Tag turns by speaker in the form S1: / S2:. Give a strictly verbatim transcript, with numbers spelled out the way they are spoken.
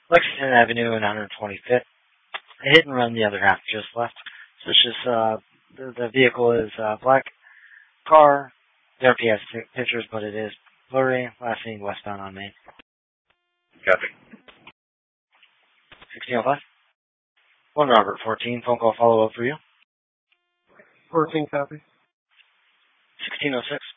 S1: Lexington Avenue and one twenty-fifth. A hit and run, the other half just left. So it's just, uh, the, the vehicle is, uh, black car. The R P has pictures, but it is blurry. Last seen westbound on Main.
S2: Copy.
S1: sixteen oh five. one Robert fourteen. Phone call follow-up for you.
S3: fourteen copy.
S1: sixteen oh six.